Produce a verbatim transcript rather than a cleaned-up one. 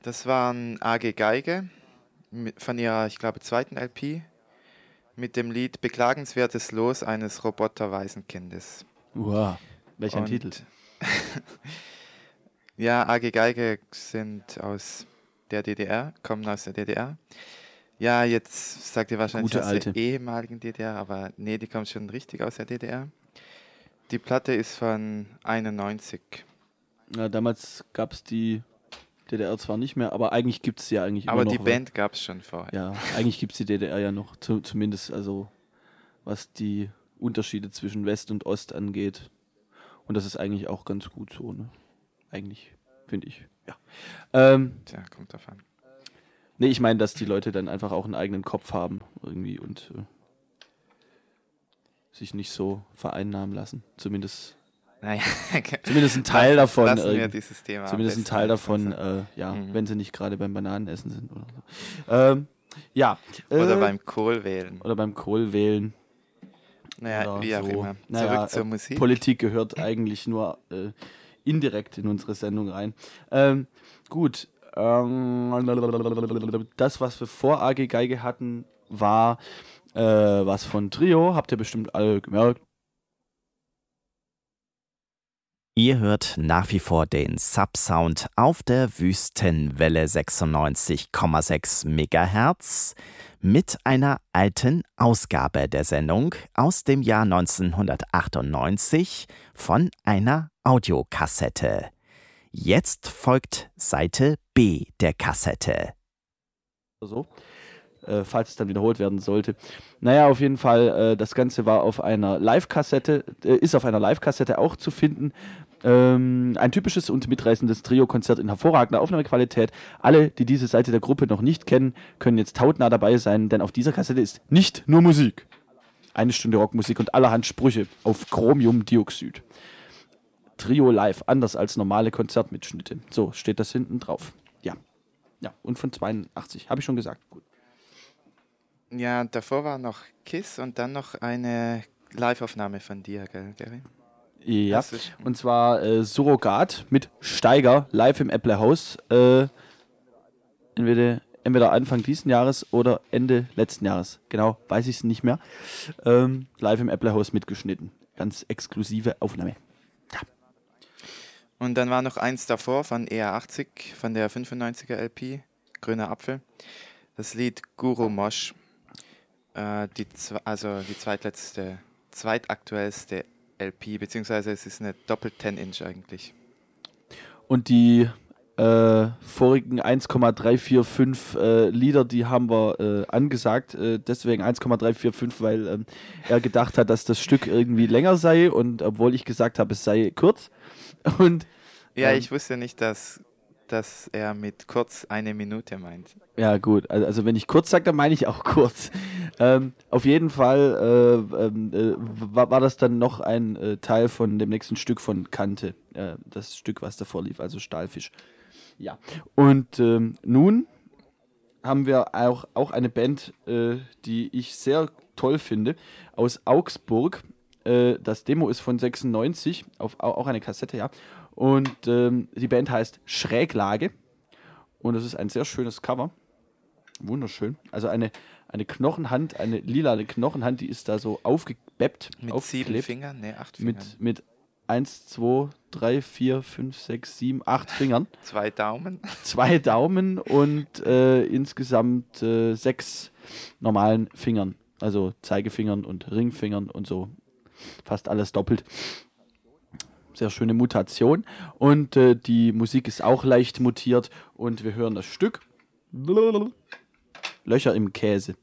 Das waren A G Geige von ihrer, ich glaube, zweiten L P mit dem Lied Beklagenswertes Los eines Roboter-Waisenkindes. Wow, welch ein Und Titel. ja, A G Geige sind aus der D D R, kommen aus der D D R. Ja, jetzt sagt ihr wahrscheinlich Gute aus alte. der ehemaligen D D R, aber nee, die kommen schon richtig aus der D D R. Die Platte ist von einundneunzig. Ja, damals gab es die D D R zwar nicht mehr, aber eigentlich gibt es sie ja eigentlich Aber immer noch. die Band gab es schon vorher. Ja, eigentlich gibt es die D D R ja noch, zu, zumindest also was die Unterschiede zwischen West und Ost angeht. Und das ist eigentlich auch ganz gut so, ne? Eigentlich, finde ich, ja. Ähm, Tja, kommt drauf an. nee, ich meine, dass die Leute dann einfach auch einen eigenen Kopf haben irgendwie und äh, sich nicht so vereinnahmen lassen. Zumindest, Naja, zumindest ein Teil lassen, davon. Lassen wir irgend- dieses Thema Zumindest ein am Teil besten davon, einfach äh, ja, Mhm. wenn sie nicht gerade beim Bananenessen sind oder so. Ähm, ja. sein. Oder äh, beim Kohl wählen. oder beim Kohl wählen. Naja, oder wie auch so. immer. Naja, Zurück zur äh, Musik. Politik gehört eigentlich nur äh, indirekt in unsere Sendung rein. Ähm, gut. Ähm, das, was wir vor A G Geige hatten, war äh, was von Trio. Habt ihr bestimmt alle gemerkt. Ihr hört nach wie vor den Subsound auf der Wüstenwelle sechsundneunzig Komma sechs Megahertz mit einer alten Ausgabe der Sendung aus dem Jahr neunzehnhundertachtundneunzig von einer Audiokassette. Jetzt folgt Seite B der Kassette. So, äh, falls es dann wiederholt werden sollte. Naja, auf jeden Fall, äh, das Ganze war auf einer Live-Kassette, äh, ist auf einer Live-Kassette auch zu finden. Ähm, ein typisches und mitreißendes Trio-Konzert in hervorragender Aufnahmequalität. Alle, die diese Seite der Gruppe noch nicht kennen, können jetzt hautnah dabei sein, denn auf dieser Kassette ist nicht nur Musik. Eine Stunde Rockmusik und allerhand Sprüche auf Chromiumdioxid. Trio live, anders als normale Konzertmitschnitte. So steht das hinten drauf. Ja. Ja, und von zweiundachtzig, habe ich schon gesagt. Gut. Ja, davor war noch Kiss und dann noch eine Live-Aufnahme von dir, gell, Gary? Ja, Das ist- und zwar äh, Surrogat mit Steiger live im Äpplehaus. Äh, entweder, entweder Anfang diesen Jahres oder Ende letzten Jahres. Genau, weiß ich es nicht mehr. Ähm, live im Äpplehaus mitgeschnitten. Ganz exklusive Aufnahme. Und dann war noch eins davor von E R achtzig, von der fünfundneunziger L P, Grüner Apfel. Das Lied Guru Mosh, äh, die, zwe- also die zweitletzte, zweitaktuellste L P, beziehungsweise es ist eine doppelt zehn Inch eigentlich. Und die äh, vorigen eins Komma drei vier fünf äh, Lieder, die haben wir äh, angesagt. Äh, deswegen eins Komma drei vier fünf, weil ähm, er gedacht hat, dass das Stück irgendwie länger sei. Und obwohl ich gesagt habe, es sei kurz. Und Ja, Ähm, ich wusste nicht, dass, dass er mit kurz eine Minute meint. ja, gut. Also, also wenn ich kurz sage, dann meine ich auch kurz. Ähm, auf jeden Fall äh, ähm, äh, war, war das dann noch ein äh, Teil von dem nächsten Stück von Kante. Äh, das Stück, was davor lief, also Stahlfisch. Ja. Und ähm, nun haben wir auch, auch eine Band, äh, die ich sehr toll finde, aus Augsburg. Äh, das Demo ist von sechsundneunzig, auf, au- auch eine Kassette, ja. Und ähm, die Band heißt Schräglage. Und es ist ein sehr schönes Cover. Wunderschön. Also eine, eine Knochenhand, eine lilane Knochenhand, die ist da so aufgebeppt, Mit sieben aufgeklebt. Fingern? Ne, acht Fingern. Mit, mit eins, zwei, drei, vier, fünf, sechs, sieben, acht Fingern. Zwei Daumen. Zwei Daumen und äh, insgesamt äh, sechs normalen Fingern. Also Zeigefingern und Ringfingern und so. Fast alles doppelt. Sehr schöne Mutation. Und äh, die Musik ist auch leicht mutiert. Und wir hören das Stück Löcher im Käse.